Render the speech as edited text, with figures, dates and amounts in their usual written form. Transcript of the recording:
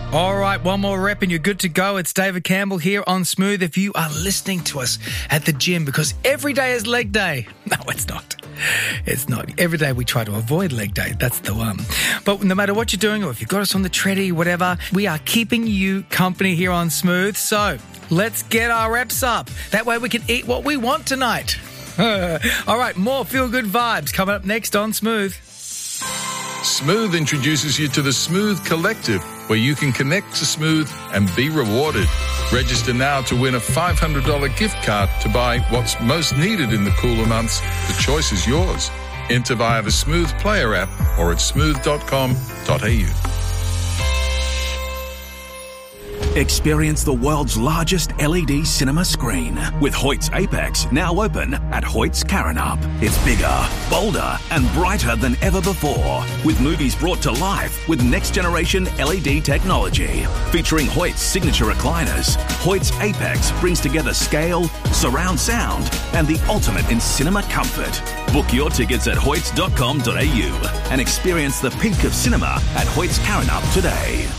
All right, one more rep and you're good to go. It's David Campbell here on Smooth. If you are listening to us at the gym, because every day is leg day. No, it's not. It's not. Every day we try to avoid leg day. That's the one. But no matter what you're doing, or if you've got us on the treadie, whatever, we are keeping you company here on Smooth. So let's get our reps up. That way we can eat what we want tonight. All right, more feel-good vibes coming up next on Smooth. Smooth introduces you to the Smooth Collective, where you can connect to Smooth and be rewarded. Register now to win a $500 gift card to buy what's most needed in the cooler months. The choice is yours. Enter via the Smooth Player app or at smooth.com.au. Experience the world's largest LED cinema screen with Hoyt's Apex now open at Hoyt's Karrinyup. It's bigger, bolder and brighter than ever before, with movies brought to life with next-generation LED technology. Featuring Hoyt's signature recliners, Hoyt's Apex brings together scale, surround sound and the ultimate in cinema comfort. Book your tickets at hoyts.com.au and experience the peak of cinema at Hoyt's Karrinyup today.